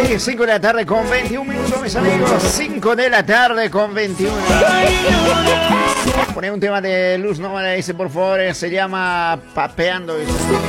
5 de la tarde con 21 minutos, mis amigos. 5 de la tarde con 21. Poné un tema de Luz Nova, dice, por favor, se llama Papeando.